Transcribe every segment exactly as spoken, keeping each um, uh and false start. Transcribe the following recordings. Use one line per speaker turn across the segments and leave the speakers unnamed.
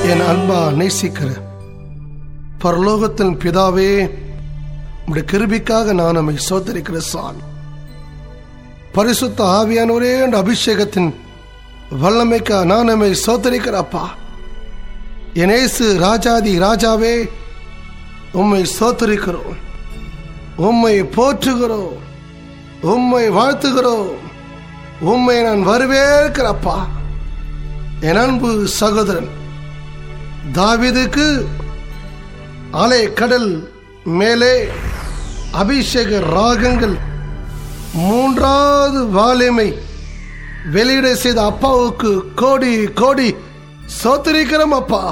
என் அன்பா நேசிக்கிற பரலோகத்தின் பிதாவே, உம்முடைய கிருபைக்காக நான் நம்மை சோதரிக்கிற சாமி. பரிசுத்த ஆவியானவரே என்ற அபிஷேகத்தின் வல்லமைக்கா நான் நம்மை சோதரிக்கிறப்பா. என் இயேசு ராஜாதி ராஜாவே, உம்மை சோதரிக்கிறோம், உம்மை போற்றுகிறோம், உம்மை வாழ்த்துகிறோம், உம்மை நான் வரவேற்கிறப்பா. என் அன்பு சகோதரன் தாவீதுக்கு அலை கடல் மேலே அபிஷேக ராகங்கள் மூன்றாவது வாலிமை வெளியிட செய்த அப்பாவுக்கு கோடி கோடி சோத்திரிக்கிறோம் அப்பா.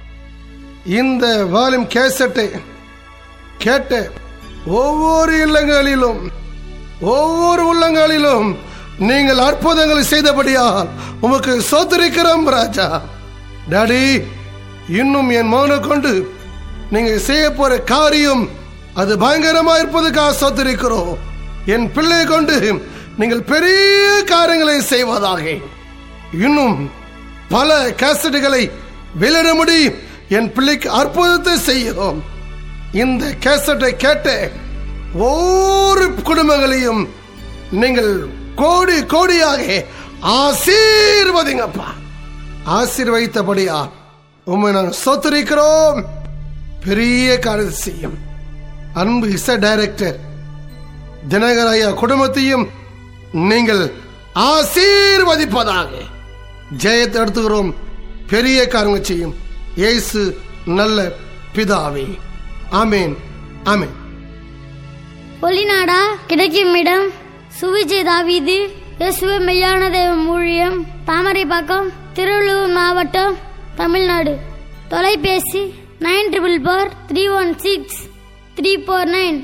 இந்த வாலிம் கேசட்டை கேட்ட ஒவ்வொரு இல்லங்களிலும் ஒவ்வொரு உள்ளங்களிலும் நீங்கள் அற்புதங்களை செய்தபடியால் உமக்கு சோத்திரிக்கிறோம் ராஜா. டாடி, இன்னும் என் மௌன கொண்டு நீங்க செய்ய போற காரியம் அது பயங்கரமா இருப்பதுக்காக சோத்திரிக்கிறோம். என் பிள்ளை கொண்டு நீங்கள் பெரிய காரியங்களை செய்வதாக, இன்னும் பல கேசட்டுகளை வெளியிட முடியும். என் பிள்ளைக்கு அற்புதத்தை செய்யும். இந்த கேசட்டை கேட்ட ஒவ்வொரு குடும்பங்களையும் நீங்கள் கோடி கோடியாக ஆசீர்வதிங்கப்பா. ஆசீர்வதித்தபடியா உம்மை நாங்கள் சோத்திரிக்கிறோம். பெரிய காரியத்தை செய்யும். அன்பு இசை டைரக்டர் தினகர் ஐயா குடும்பத்தையும் நீங்கள் ஆசீர்வதிப்பதாக. ஜெயத்தை எடுத்துக்கிறோம். பெரிய காரியங்கள் செய்யும். இயேசு நல்ல பிதாவே. ஆமேன், ஆமேன்.
ஒளிநாடா கிடைக்கும் இடம் சுவிஜய் தாவீது இயேசுவே மெய்யான தேவ ஊழியம், தாமரைப்பாக்கம், திருவள்ளூர் மாவட்டம், தமிழ்நாடு. தொலைபேசி nine triple four three one six three four nine.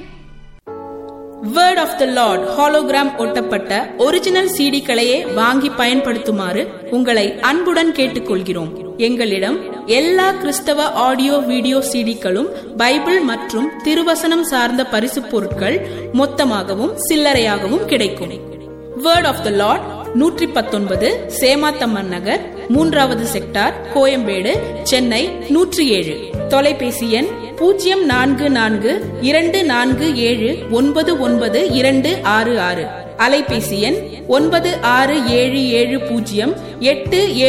Word of the Lord hologram ஒட்டப்பட்ட original சிடிக்களையே வாங்கி பயன்படுத்துமாறு உங்களை அன்புடன் கேட்டுக்கொள்கிறோம். எங்களிடம் எல்லா கிறிஸ்தவ ஆடியோ வீடியோ சிடிக்களும் பைபிள் மற்றும் திருவசனம் சார்ந்த பரிசு பொருட்கள் மொத்தமாகவும் சில்லறையாகவும் கிடைக்கும். வேர்ட் ஆஃப் த லார்ட் நூற்றி பத்தொன்பது சேமாத்தம்மன் நகர், மூன்றாவது செக்டார், கோயம்பேடு, சென்னை நூற்றி ஏழு. தொலைபேசி எண் பூஜ்ஜியம் நான்கு நான்கு இரண்டு நான்கு ஏழு ஒன்பது ஒன்பது இரண்டு ஆறு ஆறு. அலைபேசி எண் ஒன்பது ஆறு ஏழு ஏழு பூஜ்ஜியம் எட்டு